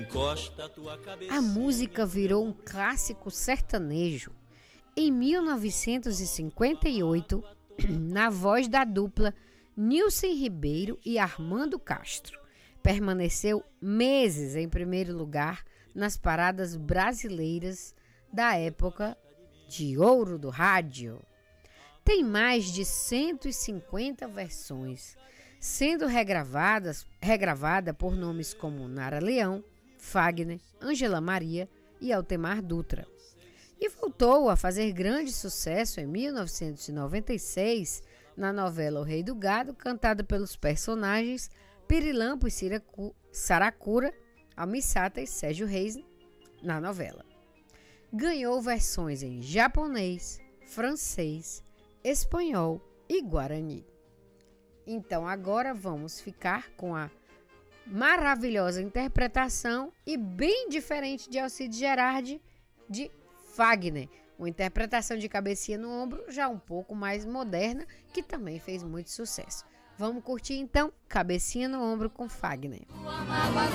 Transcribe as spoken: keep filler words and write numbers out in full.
A música virou um clássico sertanejo em mil novecentos e cinquenta e oito, na voz da dupla Nilson Ribeiro e Armando Castro. Permaneceu meses em primeiro lugar nas paradas brasileiras da época de ouro do rádio. Tem mais de cento e cinquenta versões, sendo regravadas regravada por nomes como Nara Leão, Fagner, Ângela Maria e Altemar Dutra. E voltou a fazer grande sucesso em mil novecentos e noventa e seis na novela O Rei do Gado, cantada pelos personagens Pirilampo e Siracu, Saracura, Almissata e Sérgio Reis na novela. Ganhou versões em japonês, francês, espanhol e guarani. Então agora vamos ficar com a maravilhosa interpretação e bem diferente de Alcide Gerardi, de Fagner, uma interpretação de Cabecinha no Ombro, já um pouco mais moderna, que também fez muito sucesso. Vamos curtir então Cabecinha no Ombro com Fagner.